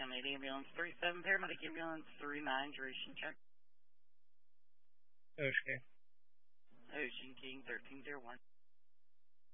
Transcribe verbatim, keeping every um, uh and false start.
ten eight ambulance three seven, paramedic ambulance three nine, duration check. Ocean. Ocean King thirteen zero one.